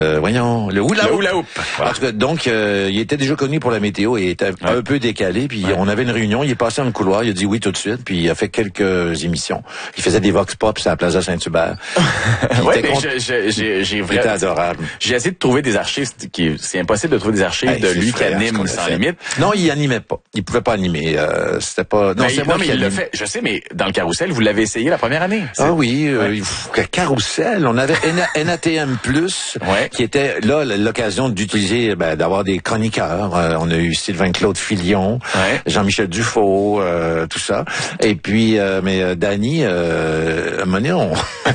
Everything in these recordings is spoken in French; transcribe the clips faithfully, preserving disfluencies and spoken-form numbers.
Euh, voyons, le hula hoop. Le hula hoop. En tout cas, donc, euh, il était déjà connu pour la météo et il était ouais. un peu décalé. Puis ouais. on avait une réunion, il est passé dans le couloir, il a dit oui tout de suite. Puis il a fait quelques émissions. Il faisait des vox pop sur la Plaza Saint-Hubert. ouais, mais j'ai, j'ai, j'ai vraiment. C'était adorable. J'ai essayé de trouver des archives. Qui, c'est impossible de trouver des archives hey, de lui qui anime Sans Limite. Non, il animait pas. Il pouvait pas animer. Euh, c'était pas. Non, mais c'est il, moi non, qui mais il anime. l'a fait. Je sais, mais dans le Carrousel, vous l'avez essayé la première année. C'est... Ah oui, euh, ouais. Carrousel. On avait N A T M plus, ouais. qui était là l'occasion d'utiliser, ben, d'avoir des chroniqueurs. Euh, on a eu Sylvain Claude Filion, ouais. Jean-Michel Dufault, euh, tout ça. Et puis, euh, mais euh, Danny, euh, à un moment donné, on,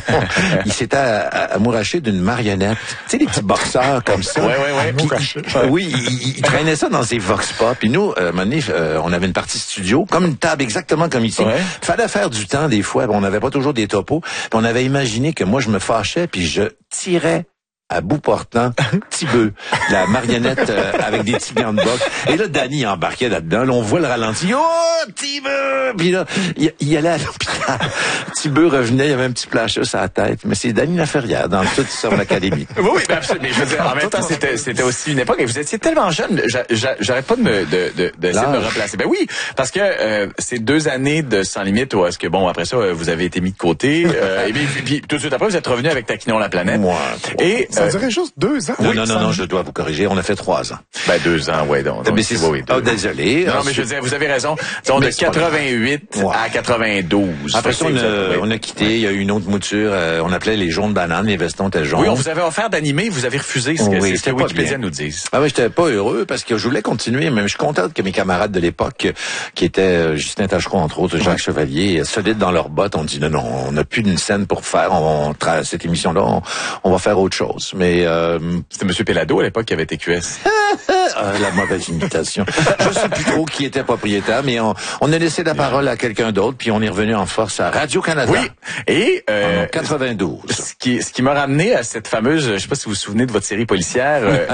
il s'était amouraché d'une marionnette. Tu sais, des petits boxeurs comme ça. Ouais, ouais, ouais. Puis, il, oui, il, il traînait ça dans ses vox pop. Puis nous, euh, à un moment donné, euh, on avait une partie studio, comme une table exactement comme ici. Ouais. Fallait faire du temps des fois. On n'avait pas toujours des topos. Puis on avait imaginé que moi, je me fâchais puis je tirais à bout portant, petit bœuf, la marionnette euh, avec des petits gants de boxe. Et là, Danny embarquait là-dedans. Là, on voit le ralenti. Oh, petit bœuf! Puis là, il, il allait à l'hôpital. Petit bœuf revenait, il y avait un petit plâcheux sur la tête. Mais c'est Danny Laferrière dans toute son académie. Oui, oui, ben absolument. Mais je veux dire, en même temps, c'était, c'était aussi une époque. Et vous étiez tellement jeune. J'arrête pas de me, de, de, de, de me replacer. Ben oui, parce que euh, c'est deux années de Sans Limite où est-ce que, bon, après ça, vous avez été mis de côté. Euh, et puis, puis, tout de suite après, vous êtes revenu avec Taquinons la planète. Moi. Et ça durait juste deux ans. Non, oui, non, non, non, je dois vous corriger. On a fait trois ans. Ben, deux ans, ouais, donc. donc mais c'est, oui, oui, oh, désolé. Non, mais je veux dire, vous avez raison. Disons, de quatre-vingt-huit ouais. à quatre-vingt-douze. Après ça, on a, on a quitté. Il y a eu une autre mouture. Euh, on appelait les jaunes bananes. Les vestons étaient jaunes. Oui, on vous avait offert d'animer. Vous avez refusé. Ce que, oui, c'est ce que Wikipédia nous dit. Ah oui, j'étais pas heureux parce que je voulais continuer. Mais je suis content que mes camarades de l'époque, qui étaient Justin Tachereau, entre autres, Jacques ouais. Chevalier, solides dans leurs bottes, ont dit non, non, on n'a plus d'une scène pour faire. On, on, cette émission-là, on, on va faire autre chose. Mais euh, c'était M. Pellado à l'époque qui avait été Q S. ah, la mauvaise imitation. Je sais plus trop qui était propriétaire, mais on, on a laissé la parole à quelqu'un d'autre, puis on est revenu en force à Radio-Canada. Oui. Et euh, en quatre-vingt-douze. Ce qui, ce qui m'a ramené à cette fameuse, je sais pas si vous vous souvenez de votre série policière, euh,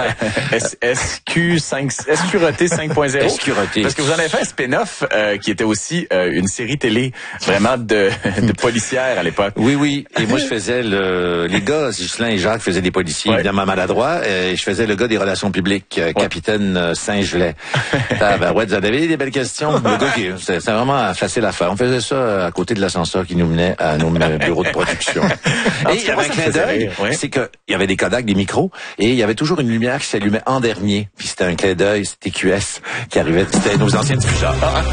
S Q cinq, Escuroté cinq point zéro. Escuroté. Parce que vous en avez fait un spin-off euh, qui était aussi euh, une série télé vraiment de, de policière à l'époque. Oui, oui. Et moi, je faisais le, les gars, Ghislain et Jacques faisaient des policiers, ouais. évidemment maladroits, et je faisais le gars des relations publiques, euh, ouais. capitaine Saint-Gelais. Ah, ben ouais, vous avez des belles questions. Le gars qui, c'est, c'est vraiment facile à faire. On faisait ça à côté de l'ascenseur qui nous menait à nos bureaux de production. Et il y avait un clin d'œil, ouais. c'est que il y avait des Kodak, des micros, et il y avait toujours une lumière qui s'allumait en dernier. Puis c'était un clin d'œil, c'était Q S qui arrivait, c'était nos anciens diffuseurs. Ah.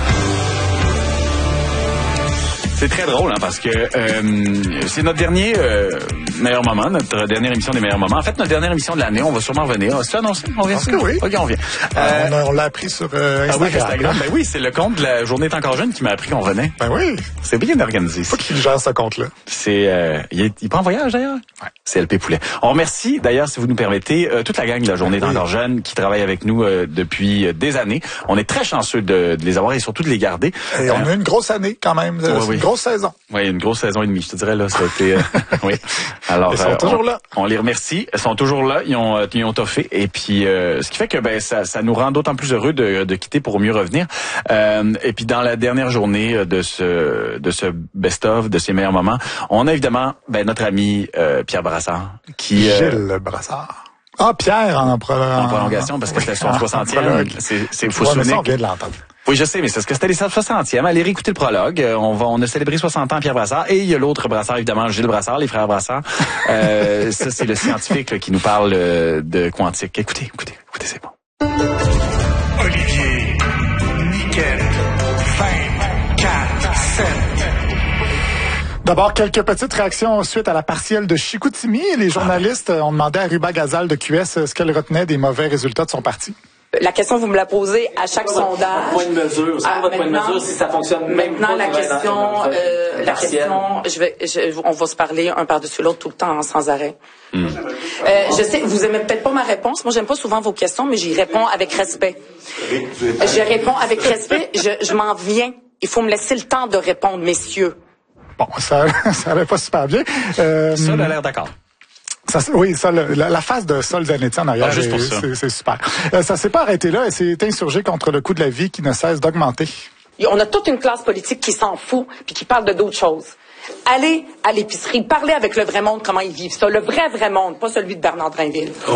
C'est très drôle, hein, parce que euh, c'est notre dernier euh, meilleur moment, notre dernière émission des meilleurs moments. En fait, notre dernière émission de l'année, on va sûrement revenir. C'est annoncé? On vient que oui. OK, on vient. Euh, on, a, on l'a appris sur euh, Instagram. Ah oui, Instagram. Ben oui, c'est le compte de La Journée est encore jeune qui m'a appris qu'on venait. Ben oui. C'est bien organisé. Faut qu'il gère ce compte-là. C'est, euh, il est, il est pas en voyage d'ailleurs? Ouais. C'est L P Poulet. On remercie d'ailleurs, si vous nous permettez, euh, toute la gang de La Journée est encore jeune qui travaille avec nous euh, depuis euh, des années. On est très chanceux de, de les avoir et surtout de les garder. Et euh, on a une grosse année quand même. Ouais, c'est oui. Une grosse saison. Oui, une grosse saison et demie, je te dirais, là. Ça a été, euh, oui. Alors, ils sont euh, toujours on, là. On les remercie. Ils sont toujours là. Ils ont, ils ont toffé. Et puis, euh, ce qui fait que, ben, ça, ça nous rend d'autant plus heureux de, de quitter pour mieux revenir. Euh, et puis, dans la dernière journée de ce, de ce best-of, de ces meilleurs moments, on a évidemment, ben, notre ami, euh, Pierre Brassard, qui, euh, Gilles Brassard. Ah, Pierre en, pro- en prolongation, parce que c'était son soixantième. C'est, c'est, faut ouais, souvenir. On vient de l'entendre. Oui, je sais, mais c'est parce que c'était les soixantième. Allez réécouter le prologue. Euh, on va, on a célébré soixante ans Pierre Brassard. Et il y a l'autre Brassard, évidemment, Gilles Brassard, les frères Brassard. Euh, ça, c'est le scientifique là, qui nous parle euh, de quantique. Écoutez, écoutez, écoutez, c'est bon. Olivier, Niquette, vingt, quatre, sept. D'abord, quelques petites réactions suite à la partielle de Chicoutimi. Les journalistes ont demandé à Ruba Gazal de Q S ce qu'elle retenait des mauvais résultats de son parti. La question, vous me la posez à chaque sondage. Point de mesure, c'est ah, votre point de mesure si ça fonctionne. Maintenant, la question, euh, la question, je vais, je, on va se parler un par-dessus l'autre tout le temps, sans arrêt. Mm. Euh, je sais, vous aimez peut-être pas ma réponse. Moi, j'aime pas souvent vos questions, mais j'y réponds avec respect. Je réponds avec respect. Je, je m'en viens. Il faut me laisser le temps de répondre, messieurs. Bon, ça, ça allait pas super bien. Euh, ça, on a l'air d'accord. Ça, oui, ça, le, la, la phase de Sol Zanetti en arrière, ah, juste pour ça. C'est, c'est super. Euh, ça s'est pas arrêté là et s'est insurgé contre le coût de la vie qui ne cesse d'augmenter. On a toute une classe politique qui s'en fout puis qui parle de d'autres choses. Allez à l'épicerie, parlez avec le vrai monde comment ils vivent ça, le vrai vrai monde, pas celui de Bernard Drinville.